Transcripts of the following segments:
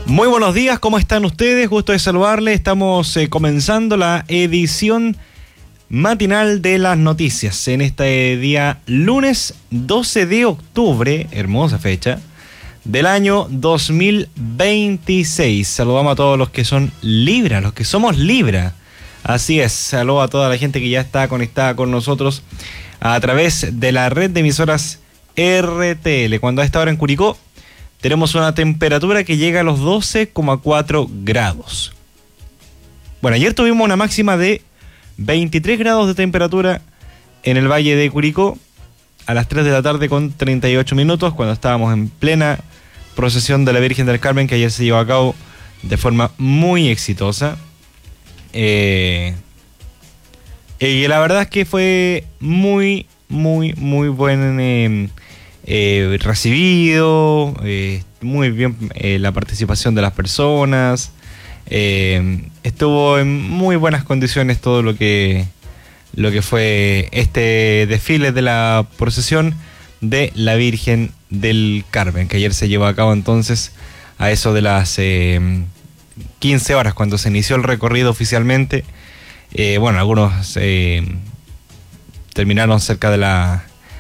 Muy buenos días, ¿cómo están ustedes? Gusto de saludarles. Estamos comenzando la edición matinal de las noticias en este día lunes 12 de octubre, hermosa fecha, del año 2026. Saludamos a todos los que son Libra, los que somos Libra. Así es, saludo a toda la gente que ya está conectada con nosotros a través de la red de emisoras RTL. Cuando a esta hora en Curicó tenemos una temperatura que llega a los 12,4 grados. Bueno, ayer tuvimos una máxima de 23 grados de temperatura en el Valle de Curicó a las 3 de la tarde con 38 minutos, cuando estábamos en plena procesión de la Virgen del Carmen, que ayer se llevó a cabo de forma muy exitosa. Y la verdad es que fue muy buen recibido, muy bien la participación de las personas, estuvo en muy buenas condiciones todo lo que fue este desfile de la procesión de la Virgen del Carmen, que ayer se llevó a cabo entonces a eso de las 15 horas cuando se inició el recorrido oficialmente. Bueno, algunos terminaron cerca de las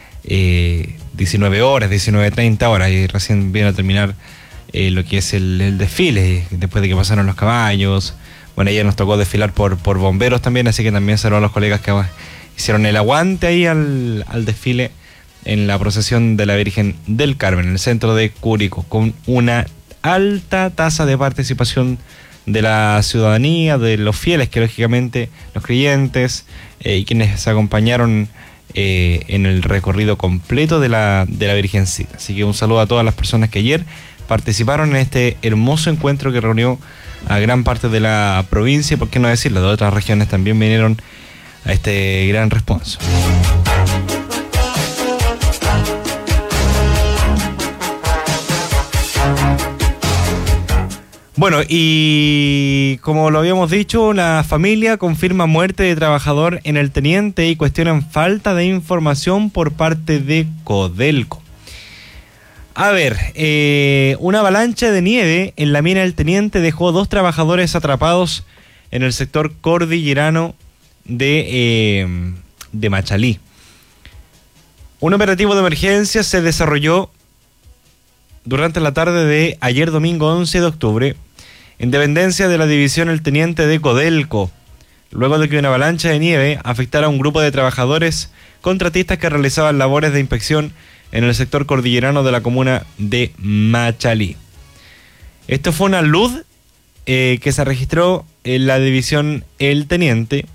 19 horas, 19:30 horas, y recién viene a terminar lo que es el desfile, después de que pasaron los caballos. Bueno, ayer nos tocó desfilar por bomberos también, así que también saludos a los colegas que hicieron el aguante ahí al desfile en la procesión de la Virgen del Carmen, en el centro de Curicó, con una alta tasa de participación de la ciudadanía, de los fieles, que lógicamente los creyentes y quienes se acompañaron en el recorrido completo de la Virgencita. Así que un saludo a todas las personas que ayer participaron en este hermoso encuentro que reunió a gran parte de la provincia, y por qué no decirlo, de otras regiones también vinieron a este gran responso. Bueno, y como lo habíamos dicho, la familia confirma muerte de trabajador en el Teniente y cuestionan falta de información por parte de Codelco. A ver, una avalancha de nieve en la mina del Teniente dejó 2 trabajadores atrapados en el sector cordillerano de Machalí. Un operativo de emergencia se desarrolló durante la tarde de ayer domingo 11 de octubre en dependencia de la división El Teniente de Codelco, luego de que una avalancha de nieve afectara a un grupo de trabajadores contratistas que realizaban labores de inspección en el sector cordillerano de la comuna de Machalí. Esto fue una luz que se registró en la división El Teniente,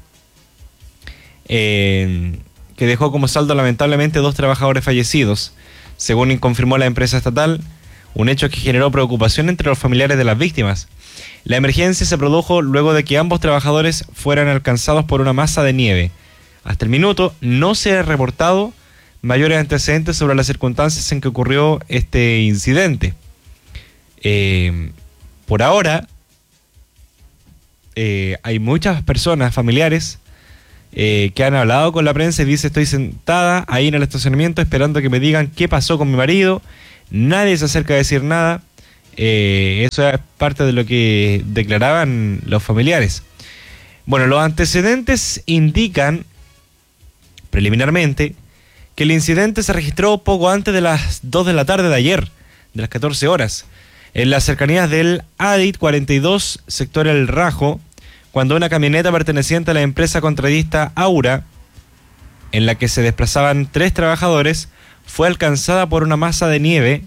que dejó como saldo lamentablemente 2 trabajadores fallecidos, según confirmó la empresa estatal, un hecho que generó preocupación entre los familiares de las víctimas. La emergencia se produjo luego de que ambos trabajadores fueran alcanzados por una masa de nieve. Hasta el minuto no se ha reportado mayores antecedentes sobre las circunstancias en que ocurrió este incidente. Por ahora, hay muchas personas, familiares, que han hablado con la prensa y dice: estoy sentada ahí en el estacionamiento esperando que me digan qué pasó con mi marido. Nadie se acerca a decir nada. Eso es parte de lo que declaraban los familiares. Bueno, los antecedentes indican preliminarmente que el incidente se registró poco antes de las 2 de la tarde de ayer, de las 14 horas, en las cercanías del ADIT 42, sector El Rajo, cuando una camioneta perteneciente a la empresa contratista Aura, en la que se desplazaban 3 trabajadores, fue alcanzada por una masa de nieve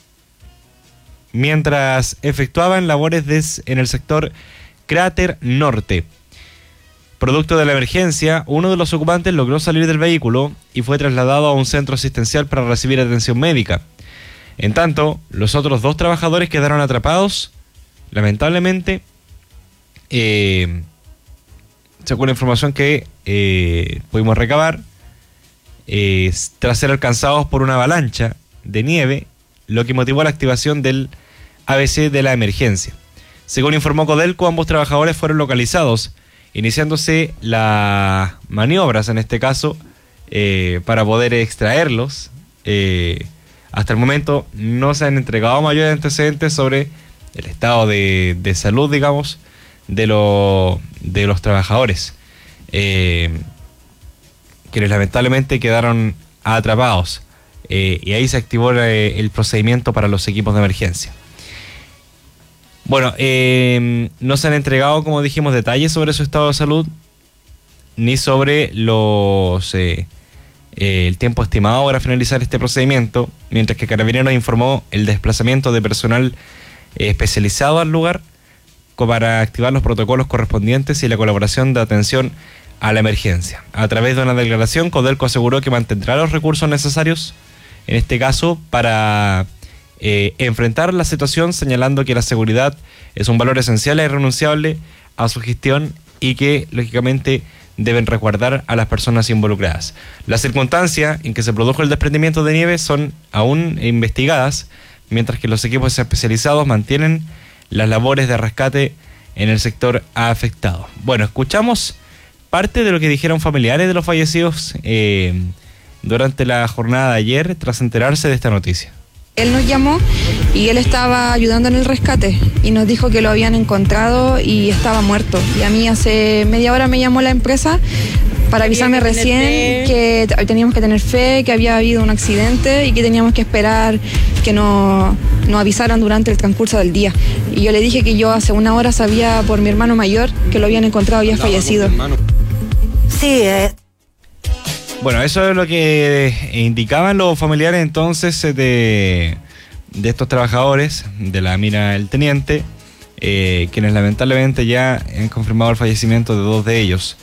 mientras efectuaban labores en el sector Cráter Norte. Producto de la emergencia, uno de los ocupantes logró salir del vehículo y fue trasladado a un centro asistencial para recibir atención médica. En tanto, los otros 2 trabajadores quedaron atrapados, lamentablemente, según la información que pudimos recabar, tras ser alcanzados por una avalancha de nieve, lo que motivó la activación del ABC de la emergencia. Según informó Codelco, ambos trabajadores fueron localizados, iniciándose las maniobras, en este caso, para poder extraerlos. Hasta el momento no se han entregado mayores antecedentes sobre el estado de salud, digamos, de los trabajadores, quienes lamentablemente quedaron atrapados, y ahí se activó el procedimiento para los equipos de emergencia. Bueno, no se han entregado, como dijimos, detalles sobre su estado de salud, ni sobre el tiempo estimado para finalizar este procedimiento, mientras que Carabineros informó el desplazamiento de personal especializado al lugar para activar los protocolos correspondientes y la colaboración de atención a la emergencia. A través de una declaración, Codelco aseguró que mantendrá los recursos necesarios, en este caso, para enfrentar la situación, señalando que la seguridad es un valor esencial e irrenunciable a su gestión y que, lógicamente, deben resguardar a las personas involucradas. Las circunstancias en que se produjo el desprendimiento de nieve son aún investigadas, mientras que los equipos especializados mantienen las labores de rescate en el sector afectado. Bueno, escuchamos parte de lo que dijeron familiares de los fallecidos durante la jornada de ayer, tras enterarse de esta noticia. Él nos llamó y él estaba ayudando en el rescate y nos dijo que lo habían encontrado y estaba muerto. Y a mí hace media hora me llamó la empresa para avisarme recién que teníamos que tener fe, que había habido un accidente y que teníamos que esperar que nos avisaran durante el transcurso del día. Y yo le dije que yo hace una hora sabía por mi hermano mayor que lo habían encontrado ya fallecido. Sí, Bueno, eso es lo que indicaban los familiares entonces de estos trabajadores de la mina del Teniente, quienes lamentablemente ya han confirmado el fallecimiento de 2 de ellos.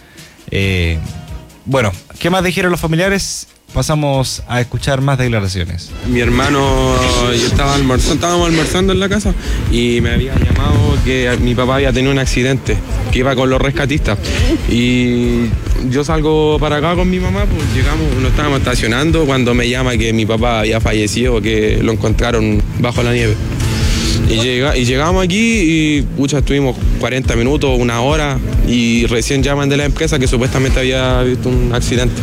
Bueno, ¿qué más dijeron los familiares? Pasamos a escuchar más declaraciones. Mi hermano, estábamos almorzando en la casa y me había llamado que mi papá había tenido un accidente, que iba con los rescatistas. Y yo salgo para acá con mi mamá, pues llegamos, nos estábamos estacionando cuando me llama que mi papá había fallecido, que lo encontraron bajo la nieve. Y llegamos aquí y estuvimos 40 minutos, una hora, y recién llaman de la empresa que supuestamente había visto un accidente.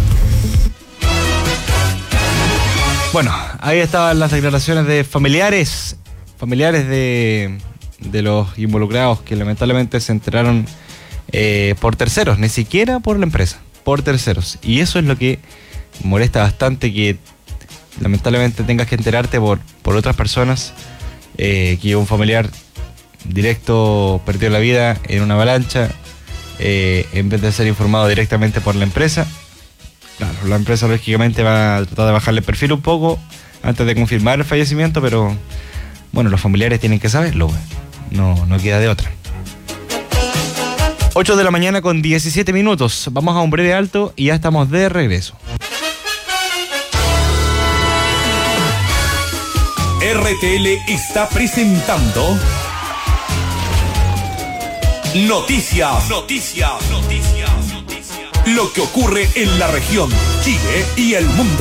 Bueno, ahí estaban las declaraciones de familiares de los involucrados, que lamentablemente se enteraron por terceros, ni siquiera por la empresa, por terceros. Y eso es lo que molesta bastante, que lamentablemente tengas que enterarte por otras personas, que un familiar directo perdió la vida en una avalancha, en vez de ser informado directamente por la empresa. Claro, la empresa lógicamente va a tratar de bajarle el perfil un poco antes de confirmar el fallecimiento, pero bueno, los familiares tienen que saberlo, no queda de otra. 8 de la mañana con 17 minutos. Vamos a un breve alto y ya estamos de regreso. RTL está presentando Noticias. Lo que ocurre en la región, Chile y el mundo.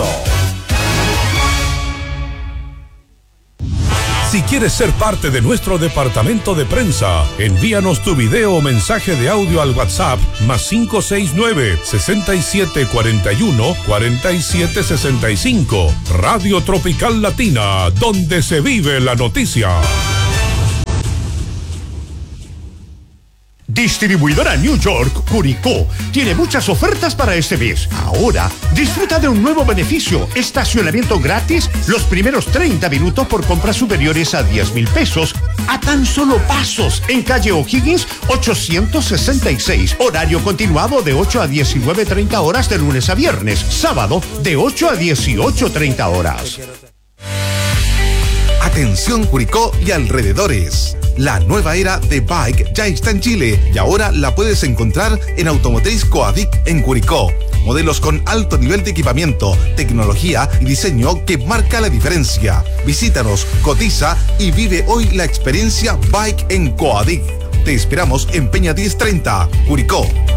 Si quieres ser parte de nuestro departamento de prensa, envíanos tu video o mensaje de audio al WhatsApp +569 6741 4765. Radio Tropical Latina, donde se vive la noticia. Distribuidora New York, Curicó, tiene muchas ofertas para este mes. Ahora, disfruta de un nuevo beneficio: estacionamiento gratis los primeros 30 minutos por compras superiores a 10,000 pesos, a tan solo pasos, en calle O'Higgins 866. Horario continuado de 8 a 19:30 horas de lunes a viernes. Sábado, de 8 a 18:30 horas. Atención Curicó y alrededores. La nueva era de Bike ya está en Chile y ahora la puedes encontrar en Automotriz Coadic en Curicó. Modelos con alto nivel de equipamiento, tecnología y diseño que marca la diferencia. Visítanos, cotiza y vive hoy la experiencia Bike en Coadic. Te esperamos en Peña 1030, Curicó.